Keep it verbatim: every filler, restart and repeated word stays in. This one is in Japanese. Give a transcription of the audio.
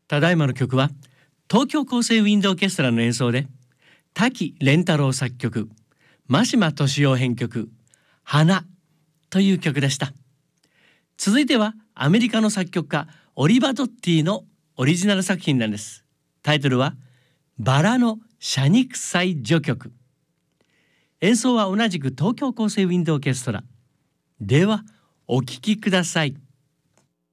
ただいまの曲は東京高生ウィンドオーケストラの演奏で滝廉太郎作曲、真島俊夫編曲、花という曲でした。続いてはアメリカの作曲家オリバ・ドッティのオリジナル作品なんです。タイトルはバラの謝肉祭序曲。演奏は同じく東京高生ウィンドオーケストラ。ではお聴きください。